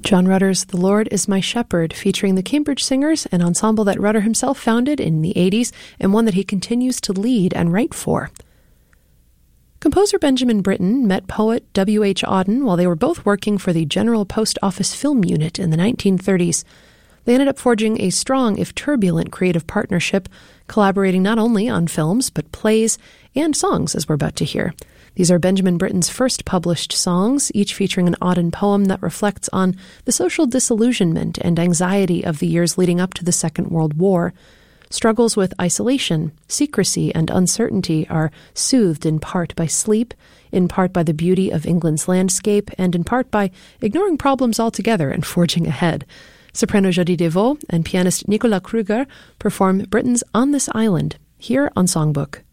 John Rutter's The Lord is My Shepherd, featuring the Cambridge Singers, an ensemble that Rutter himself founded in the 80s and one that he continues to lead and write for. Composer Benjamin Britten met poet W.H. Auden while they were both working for the General Post Office Film Unit in the 1930s. They ended up forging a strong, if turbulent, creative partnership, collaborating not only on films, but plays and songs, as we're about to hear. These are Benjamin Britten's first published songs, each featuring an Auden poem that reflects on the social disillusionment and anxiety of the years leading up to the Second World War. Struggles with isolation, secrecy, and uncertainty are soothed in part by sleep, in part by the beauty of England's landscape, and in part by ignoring problems altogether and forging ahead. Soprano Jody Deveau and pianist Nicolas Kruger perform Britten's On This Island, here on Songbook.